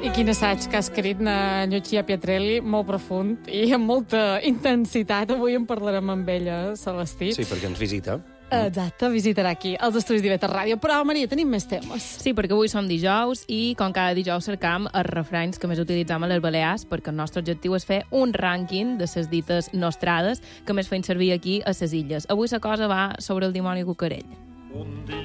I quin assaig que ha escrit na Lucia Pietrelli, molt profund i amb molta intensitat. Avui en parlarem amb ella, Celestí. Sí, perquè ens visita. Exacte, visitarà aquí els estudis d'Iveta Ràdio. Però, Maria, tenim més temes. Sí, perquè avui som dijous i, com cada dijous, cercam els refranys que més utilitzam a les Balears, perquè el nostre objectiu és fer un rànquing de les dites nostrades que més feim servir aquí a les illes. Avui la cosa va sobre el dimoni cucarell.